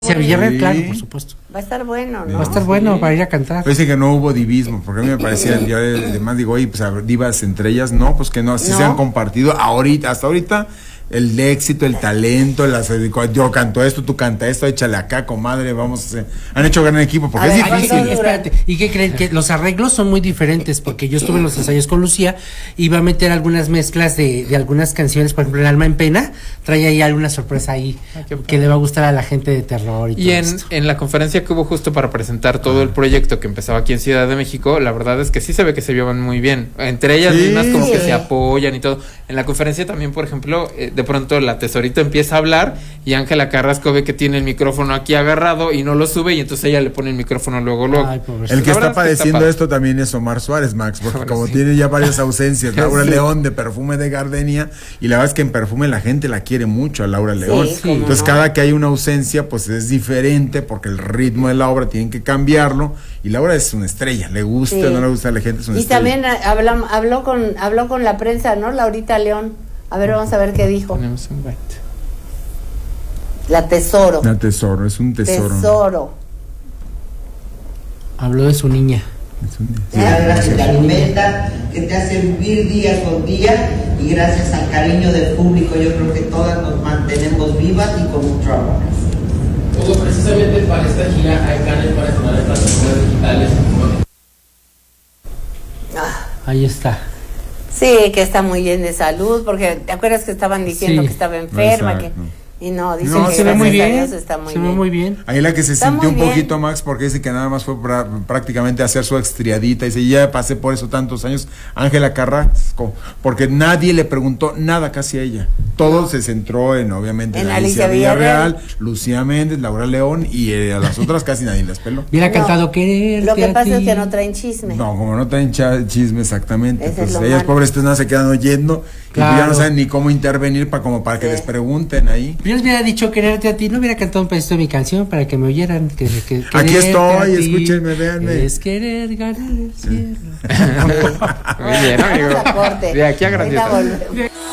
Villarreal, claro, por supuesto. Va a estar bueno, ¿no? Va a estar bueno para ir a cantar. Parece que no hubo divismo, porque a mí me parecía, yo además digo, oye, pues divas entre ellas, no, pues que no, así se han compartido hasta ahorita, el éxito, el talento, yo canto esto, tú canta esto, échale acá, comadre, vamos a hacer. Han hecho gran equipo, porque es difícil. Espérate, ¿y qué creen? Que los arreglos son muy diferentes, porque yo estuve en los ensayos con Lucía, y va a meter algunas mezclas de algunas canciones, por ejemplo, El alma en pena, trae ahí alguna sorpresa ahí, que le va a gustar a la gente de terror y todo esto. En la conferencia que hubo justo para presentar todo el proyecto que empezaba aquí en Ciudad de México, la verdad es que sí se ve que se llevan muy bien, entre ellas mismas como que se apoyan y todo. En la conferencia también, por ejemplo, de pronto la Tesorito empieza a hablar y Ángela Carrasco ve que tiene el micrófono aquí agarrado y no lo sube, y entonces ella le pone el micrófono luego. Ay, el que está padeciendo esto también es Omar Suárez, Max, porque como tiene ya varias ausencias, Laura León de Perfume de Gardenia, y la verdad es que en Perfume la gente la quiere mucho a Laura León, entonces cada que hay una ausencia pues es diferente, porque el ritmo de la obra tienen que cambiarlo, y Laura es una estrella, le gusta o no le gusta a la gente, es una estrella. Y también habló con la prensa, ¿no? Laurita León. A ver, vamos a ver qué dijo. Tenemos un bite. La Tesoro. La Tesoro, es un tesoro. Tesoro. Habló de su niña. Que te alimenta, que te hace vivir día con día, y gracias al cariño del público yo creo que todas nos mantenemos vivas y con mucho amor. Hugo, precisamente para esta gira hay planes para estrenar en plataformas digitales. Ahí está. Sí, que está muy bien de salud, porque te acuerdas que estaban diciendo que estaba enferma, y no, dice que se ve muy bien, está muy bien. muy bien. Ahí la que se sintió un poquito, Max, porque dice que nada más fue prácticamente hacer su extriadita, dice, ya pasé por eso tantos años, Ángela Carrasco, porque nadie le preguntó nada casi a ella, todo se centró en, obviamente, en Alicia Villarreal, Lucía Méndez, Laura León, y a las otras casi nadie las peló. Hubiera cantado Querer. Lo que pasa es que no traen chisme. No, como no traen chisme, exactamente, Ese pues es ellas pobres nada se quedan oyendo, claro. Y ya no saben ni cómo intervenir para que les pregunten ahí. Yo les hubiera dicho Quererte a ti, no hubiera cantado un pedacito de mi canción para que me oyeran. Aquí estoy, escúchenme, véanme. Es querer ganar el cielo. Muy bien, amigo. Vamos a corte. De aquí a Ahorita grandiosa. volvemos.